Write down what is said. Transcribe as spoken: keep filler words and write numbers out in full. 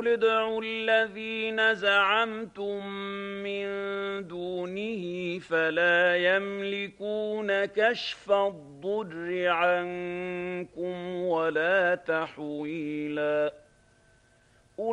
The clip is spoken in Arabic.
قل ادعوا الذين زعمتم من دونه فلا يملكون كشف الضر عنكم ولا تحويلا